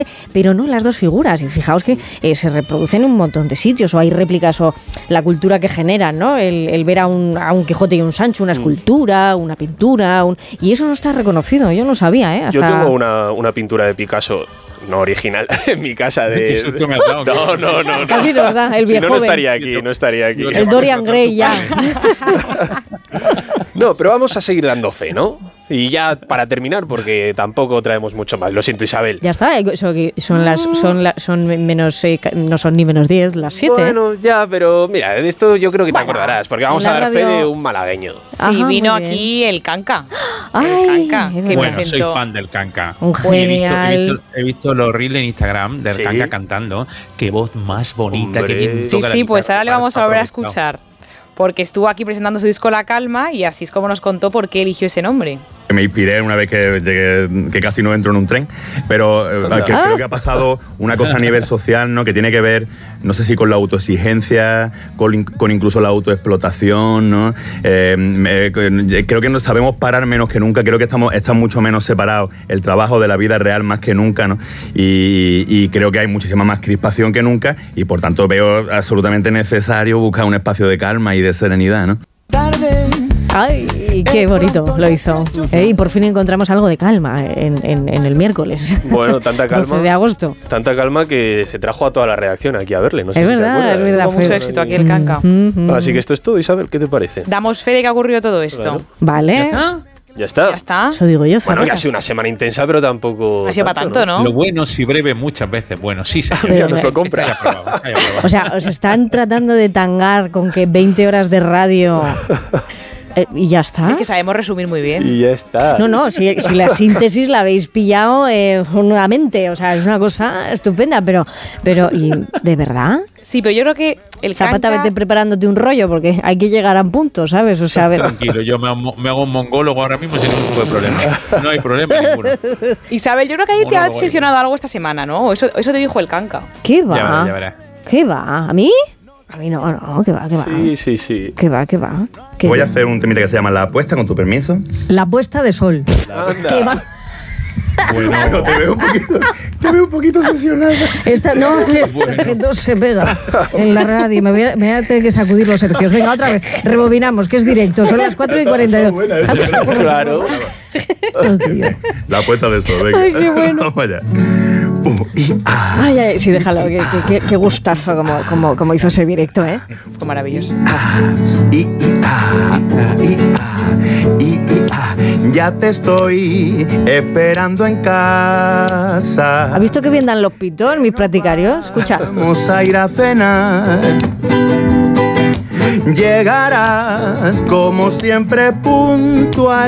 pero no las dos figuras. Y fijaos que se reproducen en un montón de sitios, o hay réplicas, o la cultura que generan, ¿no? El ver a un Quijote y un Sancho, una escultura, una pintura, y eso no está reconocido, yo no sabía, ¿eh? Yo tengo una pintura de Picasso, no original, en mi casa de... No. Casi nos da, el viejo. Si no estaría aquí. El Dorian Gray ya. No, pero vamos a seguir dando fe, ¿no? Y ya para terminar, porque tampoco traemos mucho más. Lo siento, Isabel. Ya está, son menos, no son ni menos 10, las 7. Bueno, ya, pero mira, de esto yo creo que te acordarás, porque vamos a dar fe de un malagueño. Sí, vino aquí el Canca. Ay, el Canca, que bueno, presentó. soy fan del Canca. Un genial. He visto los reels en Instagram del Canca cantando. Qué voz más bonita, qué bien toca la Sí, pues guitarra, ahora le vamos a volver a escuchar. Porque estuvo aquí presentando su disco La Calma y así es como nos contó por qué eligió ese nombre. Me inspiré una vez que casi no entro en un tren, pero creo que ha pasado una cosa a nivel social, ¿no? Que tiene que ver, no sé si con la autoexigencia, con incluso la autoexplotación, ¿no? Creo que nos sabemos parar menos que nunca, creo que están mucho menos separados el trabajo de la vida real más que nunca, ¿no? Y creo que hay muchísima más crispación que nunca y por tanto veo absolutamente necesario buscar un espacio de calma y de serenidad, ¿no? Ay, qué bonito lo hizo. Y por fin encontramos algo de calma en el miércoles. Bueno, tanta calma. 12 de agosto. Tanta calma que se trajo a toda la redacción aquí a verle. No sé es si verdad, te acuerdas. es verdad. Tuvo mucho éxito aquí el Canca. Así que esto es todo, Isabel. ¿Qué te parece? Damos fe de que ha ocurrido todo esto. Claro. Vale. ¿Ya está? Ya está. Eso digo yo, Bueno, que ha sido una semana intensa, pero tampoco... Ha sido para tanto, ¿no? Lo bueno, si breve, muchas veces. Bueno, sí, señor. Ya nos lo compra. O sea, os están tratando de tangar con que 20 horas de radio... y ya está. Es que sabemos resumir muy bien. Y ya está. No, si la síntesis la habéis pillado nuevamente, o sea, es una cosa estupenda, pero ¿y de verdad? Sí, pero yo creo que el Zapata, Canca... vete preparándote un rollo, porque hay que llegar a un punto, ¿sabes? O sea, a ver. Tranquilo, yo me hago un mongólogo ahora mismo sin ningún tipo de problema. No hay problema ninguno. Isabel, yo creo que ahí te ha obsesionado algo esta semana, ¿no? Eso te dijo el Canca. ¿Qué va? Ya verás. ¿Qué va? ¿A mí? A mí no, ¿qué va? Sí. ¿Qué va? Voy a hacer un temita que se llama La Apuesta, con tu permiso. La puesta de sol. ¿Qué va? Bueno, te veo un poquito obsesionada. Esta no, que no se pega en la radio. Me voy a tener que sacudir los hercios. Venga, otra vez. Rebobinamos, que es directo. Son las 4:42. Claro. La Apuesta de sol, venga. Ay, qué bueno. Vamos allá. Ay, sí, déjalo. Qué gustazo como hizo ese directo, ¿eh? Fue maravilloso. Ya te estoy esperando en casa. ¿Ha visto que bien dan los pitos mis practicarios? Escucha. Vamos a ir a cenar. Llegarás como siempre puntual.